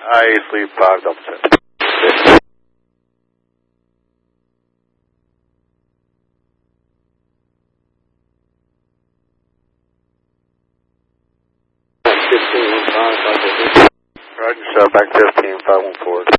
I sleep 5 double check. Roger, back 15, 514.